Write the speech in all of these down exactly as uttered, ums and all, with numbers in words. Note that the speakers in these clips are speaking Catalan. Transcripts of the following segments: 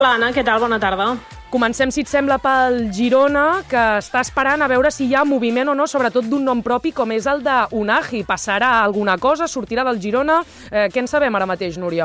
Hola, Anna, què tal? Bona tarda. Comencem, si et sembla, pel Girona, que està esperant a veure si hi ha moviment o no, sobretot d'un nom propi com és el d'Unagi. Passarà alguna cosa? Sortirà del Girona? Eh, què en sabem ara mateix, Núria?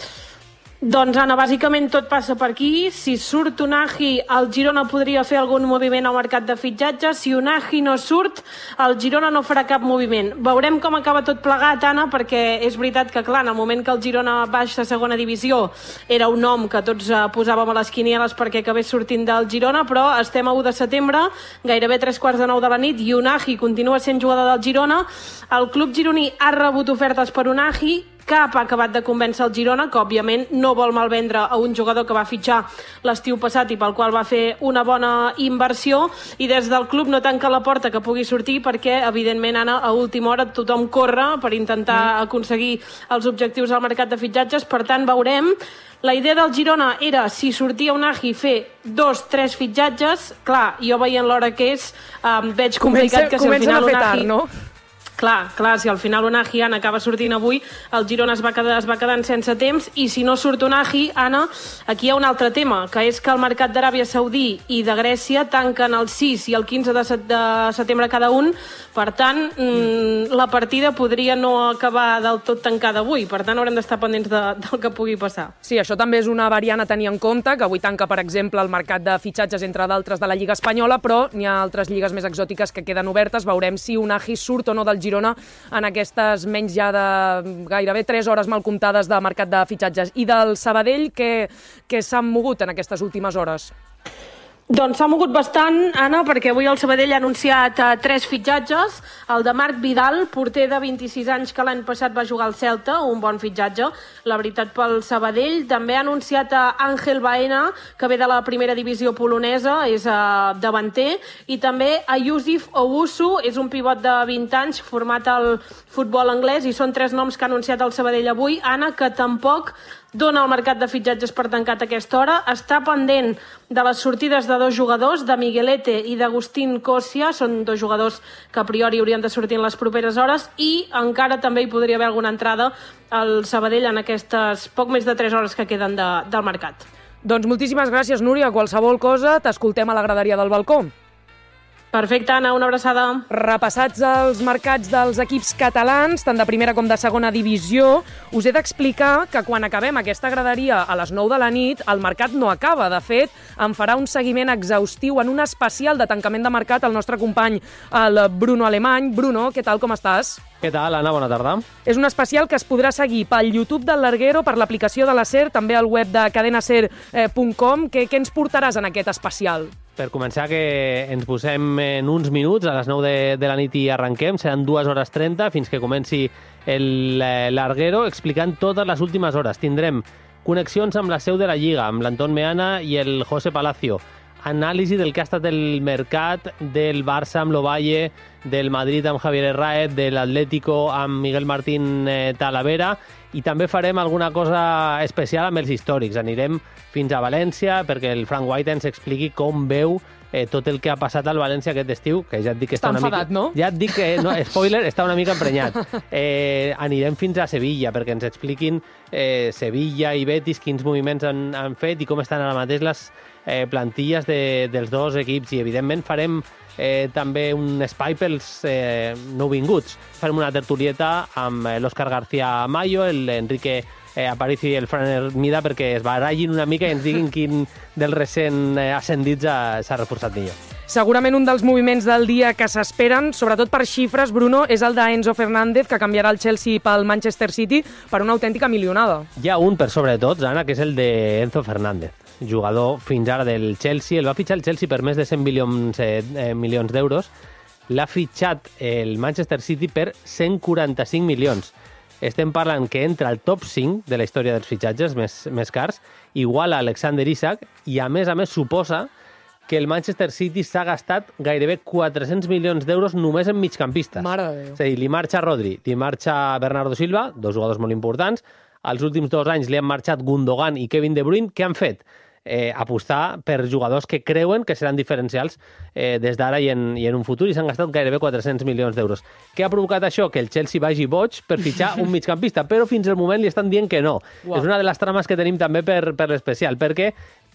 Doncs, Anna, bàsicament tot passa per aquí. Si surt Unagi, el Girona podria fer algun moviment al mercat de fitxatges. Si Unagi no surt, el Girona no farà cap moviment. Veurem com acaba tot plegat, Anna, perquè és veritat que, clar, en el moment que el Girona baixa a segona divisió era un nom que tots eh, posàvem a les quinieles perquè acabés sortint del Girona, però estem a u de setembre, gairebé tres quarts de nou de la nit, i Unagi continua sent jugador del Girona. El club gironí ha rebut ofertes per Unagi, cap ha acabat de convèncer el Girona, que òbviament no vol malvendre a un jugador que va fitxar l'estiu passat i pel qual va fer una bona inversió, i des del club no tanca la porta que pugui sortir perquè, evidentment, Anna, a última hora tothom corre per intentar mm. aconseguir els objectius al mercat de fitxatges. Per tant, veurem. La idea del Girona era, si sortia Unagi, fer dos, tres fitxatges. Clar, jo veient l'hora que és, eh, veig complicat Comença, que si al final a fer Unagi... tard, no? Clar, clar, si al final Unagi, Anna, acaba sortint avui, el Girona es va, quedar, es va quedant sense temps, i si no surt Unagi, Anna, aquí hi ha un altre tema, que és que el mercat d'Aràbia Saudí i de Grècia tanquen el sis i el quinze de setembre cada un. Per tant, mmm, la partida podria no acabar del tot tancada avui, per tant haurem d'estar pendents de, del que pugui passar. Sí, això també és una variant a tenir en compte, que avui tanca, per exemple, el mercat de fitxatges, entre d'altres, de la Lliga Espanyola, però n'hi ha altres lligues més exòtiques que queden obertes. Veurem si Unagi surt o no del Girona en aquestes menys ja de gairebé tres hores mal comptades de mercat de fitxatges. I del Sabadell, què, què s'han mogut en aquestes últimes hores? Doncs s'ha mogut bastant, Anna, perquè avui el Sabadell ha anunciat uh, tres fitxatges. El de Marc Vidal, porter de vint-i-sis anys, que l'any passat va jugar al Celta, un bon fitxatge, la veritat, pel Sabadell. També ha anunciat a Ángel Baena, que ve de la primera divisió polonesa, és uh, davanter, i també a Yusuf Owusu, és un pivot de vint anys, format al futbol anglès, i són tres noms que ha anunciat el Sabadell avui, Anna, que tampoc dona el mercat de fitxatges per tancat a aquesta hora. Està pendent de les sortides de dos jugadors, de Miguelete i d'Agustín Cosia. Són dos jugadors que a priori haurien de sortir en les properes hores, i encara també hi podria haver alguna entrada al Sabadell en aquestes poc més de tres hores que queden de, del mercat. Doncs moltíssimes gràcies, Núria. Qualsevol cosa, t'escoltem a la graderia del balcó. Perfecte, Anna, una abraçada. Repassats els mercats dels equips catalans, tant de primera com de segona divisió, us he d'explicar que quan acabem aquesta graderia a les nou de la nit, el mercat no acaba. De fet, em farà un seguiment exhaustiu en un especial de tancament de mercat el nostre company, el Bruno Alemany. Bruno, què tal, com estàs? Què tal, Anna? Bona tarda. És un especial que es podrà seguir pel YouTube del Larguero, per l'aplicació de la SER, també al web de cadena ser punt com. Què, què ens portaràs en aquest especial? Per començar, que ens posem en uns minuts, a les nou de, de la nit i arrenquem. Seran dues hores trenta fins que comenci el Larguero, explicant totes les últimes hores. Tindrem connexions amb la seu de la Lliga, amb l'Anton Meana i el José Palacio. Anàlisi del que ha estat el mercat del Barça amb l'Ovalle, del Madrid amb Javier Herráez, de l'Atlético amb Miguel Martín eh, Talavera, i també farem alguna cosa especial amb els històrics. Anirem fins a València perquè el Frank White ens expliqui com veu eh, tot el que ha passat al València aquest estiu, que ja et dic que està, està una enfadat, mica... no? Ja et dic que, no, spoiler, està una mica emprenyat. Eh, anirem fins a Sevilla perquè ens expliquin eh, Sevilla i Betis quins moviments han, han fet i com estan ara mateix les eh, plantilles de, dels dos equips, i evidentment farem eh, també un espai pels eh, nouvinguts. Farem una tertulieta amb l'Òscar García Mayo, l'Enrique eh, Aparici i el Fran Hermida, perquè es barallin una mica i ens diguin quin dels recent eh, ascendits s'ha reforçat millor. Segurament un dels moviments del dia que s'esperen, sobretot per xifres, Bruno, és el d'Enzo Fernández, que canviarà el Chelsea pel Manchester City per una autèntica milionada. Hi ha un per sobre tots, Anna, que és el d'Enzo Fernández, jugador fins ara del Chelsea. El va fitxar el Chelsea per més de cent milions, eh, milions d'euros. L'ha fitxat el Manchester City per cent quaranta-cinc milions. Estem parlant que entra al top cinc de la història dels fitxatges més, més cars, igual a Alexander Isak, i a més a més suposa que el Manchester City s'ha gastat gairebé quatre-cents milions d'euros només en migcampistes. Mare de Déu. És a dir, li marxa Rodri, li marxa Bernardo Silva, dos jugadors molt importants. Els últims dos anys li han marxat Gundogan i Kevin De Bruyne. Què han fet? eh, apostar per jugadors que creuen que seran diferencials eh, des d'ara i, en, i en un futur, i s'han gastat gairebé quatre-cents milions d'euros. Què ha provocat això? Que el Chelsea vagi boig per fitxar un migcampista, però fins al moment li estan dient que no. Wow. És una de les trames que tenim també per, per l'especial, perquè